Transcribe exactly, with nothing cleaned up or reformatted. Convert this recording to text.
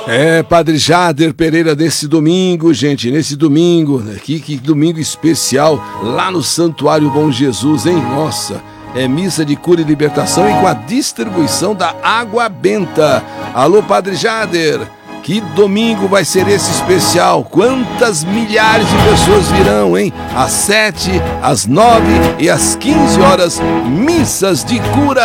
É, Padre Jader Pereira, nesse domingo, gente, nesse domingo, né, que, que domingo especial, lá no Santuário Bom Jesus, hein? Nossa, é missa de cura e libertação e com a distribuição da água benta. Alô, Padre Jader, que domingo vai ser esse especial? Quantas milhares de pessoas virão, hein? Às sete, às nove e às quinze horas, missas de cura